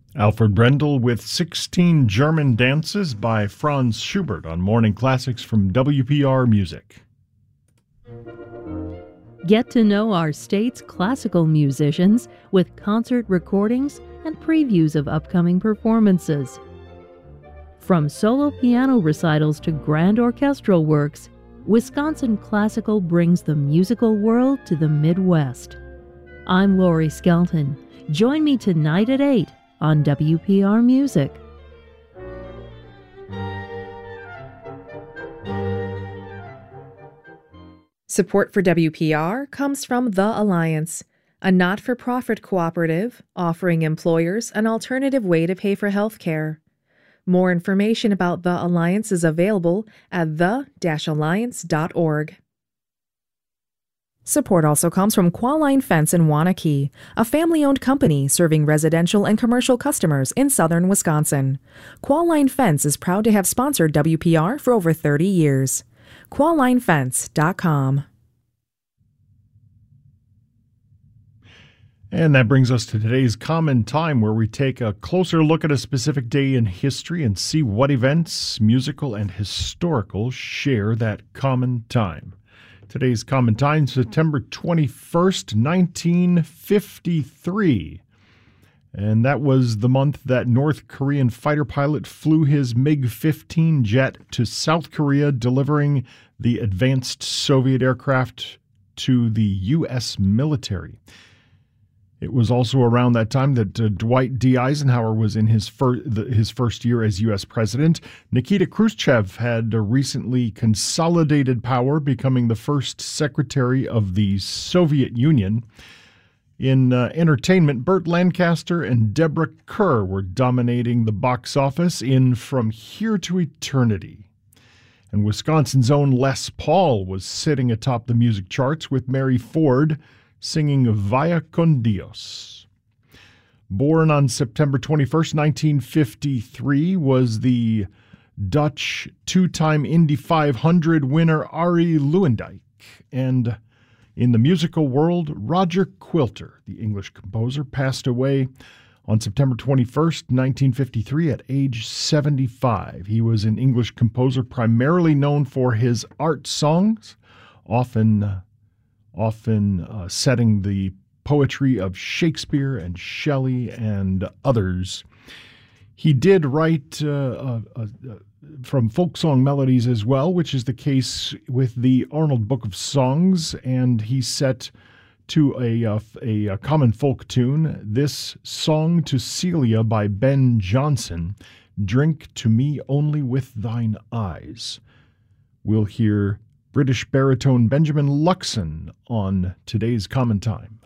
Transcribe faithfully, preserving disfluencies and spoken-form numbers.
Alfred Brendel with sixteen German Dances by Franz Schubert on Morning Classics from W P R Music. Get to know our state's classical musicians with concert recordings and previews of upcoming performances. From solo piano recitals to grand orchestral works, Wisconsin Classical brings the musical world to the Midwest. I'm Lori Skelton. Join me tonight at eight on W P R Music. Support for W P R comes from The Alliance, a not-for-profit cooperative offering employers an alternative way to pay for health care. More information about The Alliance is available at the dash alliance dot org. Support also comes from Qualine Fence in Waunakee, a family-owned company serving residential and commercial customers in southern Wisconsin. Qualine Fence is proud to have sponsored W P R for over thirty years. qualine fence dot com. And that brings us to today's Common Time, where we take a closer look at a specific day in history and see what events, musical and historical, share that common time. Today's Common Time, September twenty-first, nineteen fifty-three. And that was the month that North Korean fighter pilot flew his MiG fifteen jet to South Korea, delivering the advanced Soviet aircraft to the U S military. It was also around that time that uh, Dwight D. Eisenhower was in his, fir- the, his first year as U S president. Nikita Khrushchev had uh, recently consolidated power, becoming the first secretary of the Soviet Union. In uh, entertainment, Burt Lancaster and Deborah Kerr were dominating the box office in From Here to Eternity. And Wisconsin's own Les Paul was sitting atop the music charts with Mary Ford singing Vaya con Dios. Born on September twenty-first, nineteen fifty-three, was the Dutch two-time Indy five hundred winner Arie Luijendijk. And in the musical world, Roger Quilter, the English composer, passed away on September twenty-first, nineteen fifty-three, at age seventy-five. He was an English composer primarily known for his art songs, often, often uh, setting the poetry of Shakespeare and Shelley and others. He did write uh, uh, uh, from folk song melodies as well, which is the case with the Arnold Book of Songs, and he set to a, uh, a, a common folk tune this Song to Celia by Ben Jonson, Drink to Me Only with Thine Eyes. We'll hear British baritone Benjamin Luxon on today's Common Time.